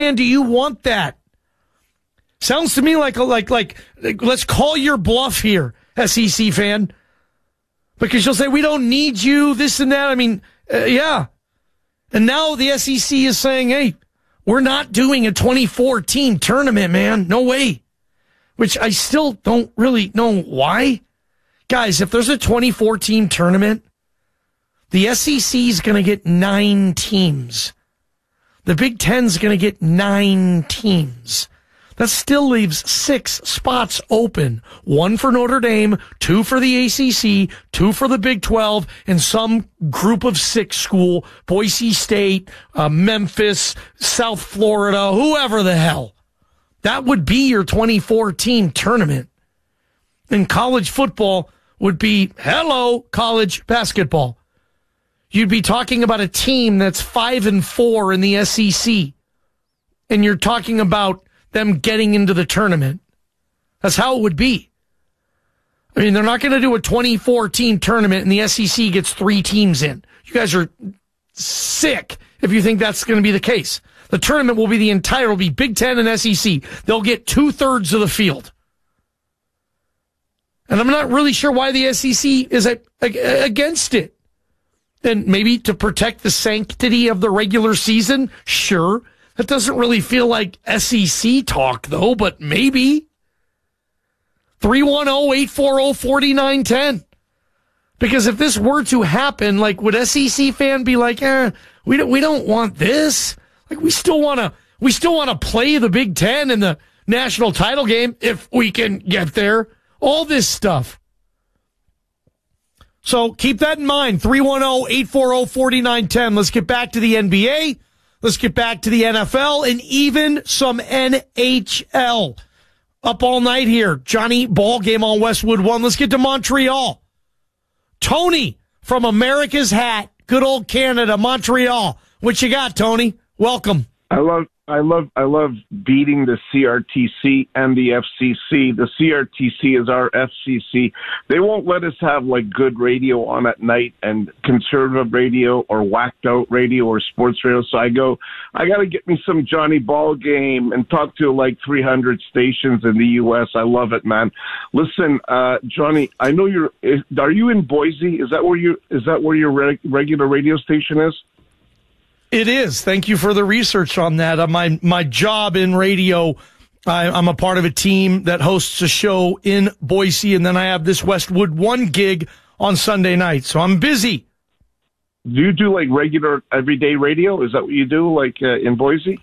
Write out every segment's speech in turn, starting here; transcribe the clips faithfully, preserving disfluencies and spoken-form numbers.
And do you want that? Sounds to me like a, like like let's call your bluff here, S E C fan, because you'll say we don't need you, this and that. I mean, uh, yeah. And now the S E C is saying, hey, we're not doing a twenty-four team tournament, man. No way. Which I still don't really know why. Guys, if there's a twenty-four team tournament, the S E C is going to get nine teams. The Big Ten's going to get nine teams. That still leaves six spots open. One for Notre Dame, two for the A C C, two for the Big twelve, and some group of six school, Boise State, uh, Memphis, South Florida, whoever the hell. That would be your twenty-four team tournament. And college football would be, hello, college basketball. You'd be talking about a team that's five and four in the S E C. And you're talking about them getting into the tournament. That's how it would be. I mean, they're not going to do a twenty-four team tournament and the S E C gets three teams in. You guys are sick if you think that's going to be the case. The tournament will be the entire, will be Big Ten and S E C. They'll get two thirds of the field. And I'm not really sure why the S E C is against it. And maybe to protect the sanctity of the regular season? Sure. That doesn't really feel like S E C talk, though, but maybe. three one zero, eight four zero, four nine one zero. Because if this were to happen, like, would S E C fan be like, eh, we don't, we don't want this? Like, we still want to, we still want to play the Big Ten in the national title game if we can get there. All this stuff. So keep that in mind. three one zero, eight four zero, four nine one zero. Let's get back to the N B A. Let's get back to the N F L and even some N H L. Up all night here. Johnny Ball game on Westwood One. Let's get to Montreal. Tony from America's Hat. Good old Canada, Montreal. What you got, Tony? Welcome. I love I love I love beating the C R T C and the F C C. The C R T C is our F C C. They won't let us have like good radio on at night and conservative radio or whacked out radio or sports radio. So I go, I got to get me some Johnny Ball game and talk to like three hundred stations in the U S. I love it, man. Listen, uh, Johnny, I know you're. Is, are you in Boise? Is that where you? Is that where your reg, regular radio station is? It is. Thank you for the research on that. Uh, my my job in radio, I, I'm a part of a team that hosts a show in Boise, and then I have this Westwood One gig on Sunday night. So I'm busy. Do you do like regular everyday radio? Is that what you do, like uh, in Boise?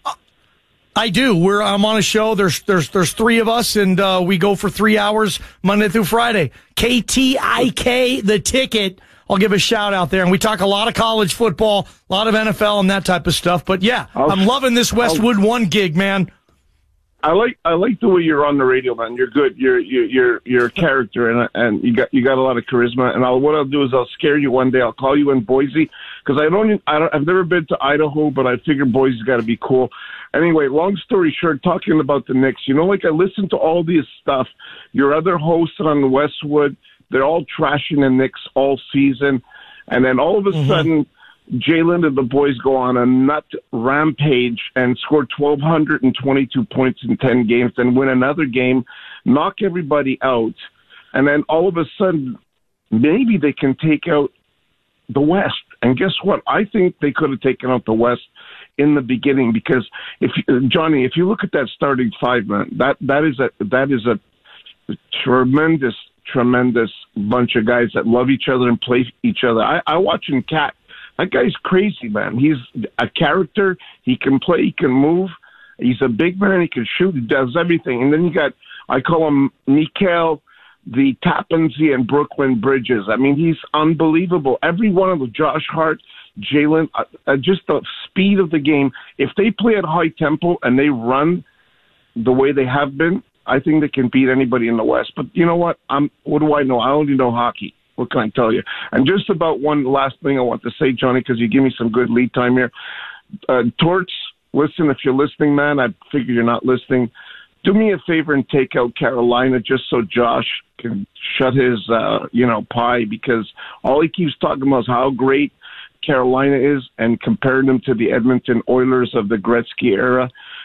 I do. We're I'm on a show. There's there's there's three of us, and uh, we go for three hours Monday through Friday. K T I K, The Ticket. I'll give a shout out there. And we talk a lot of college football, a lot of N F L and that type of stuff. But yeah, I'll, I'm loving this Westwood I'll, One gig, man. I like I like the way you're on the radio, man. You're good. You're you're you're you're a character, and and you got you got a lot of charisma. And I'll, what I'll do is I'll scare you one day. I'll call you in Boise because I don't I don't I've never been to Idaho, but I figure Boise's got to be cool. Anyway, long story short, talking about the Knicks, you know, like I listen to all this stuff. Your other hosts on Westwood. They're all trashing the Knicks all season. And then all of a mm-hmm. sudden, Jalen and the boys go on a nut rampage and score one thousand two hundred twenty-two points in ten games, then win another game, knock everybody out. And then all of a sudden, maybe they can take out the West. And guess what? I think they could have taken out the West in the beginning because, if Johnny, if you look at that starting five, man, that, that is a that is a tremendous tremendous bunch of guys that love each other and play each other. I, I watch him cat. That guy's crazy, man. He's a character. He can play. He can move. He's a big man. He can shoot. He does everything. And then you got, I call him Mikael, the Tappanzee and Brooklyn Bridges. I mean, he's unbelievable. Every one of them, Josh Hart, Jalen, uh, uh, just the speed of the game. If they play at high tempo and they run the way they have been, I think they can beat anybody in the West. But you know what? I'm, what do I know? I only know hockey. What can I tell you? And just about one last thing I want to say, Johnny, because you give me some good lead time here. Uh, Torts, listen, if you're listening, man, I figure you're not listening. Do me a favor and take out Carolina just so Josh can shut his, uh, you know, pie, because all he keeps talking about is how great Carolina is and comparing them to the Edmonton Oilers of the Gretzky era.